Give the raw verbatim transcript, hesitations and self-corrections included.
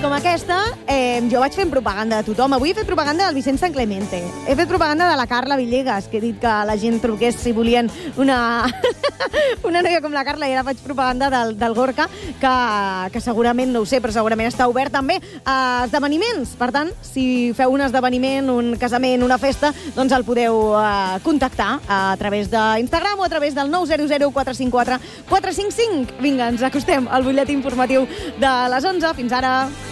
com aquesta, eh, jo vaig fent propaganda de tothom. Avui he fet propaganda del Vicent San Clemente. He fet propaganda de la Carla Villegas, que he dit que la gent truqués si volien una, una noia com la Carla, i ara faig propaganda del, del Gorka, que, que segurament, no ho sé, però segurament està obert també a esdeveniments. Per tant, si feu un esdeveniment, un casament, una festa, doncs el podeu eh, contactar a través d'Instagram o a través del nou zero zero quatre cinc quatre quatre cinc cinc. Vinga, ens acostem al butlletí informatiu de les onze. Fins ara.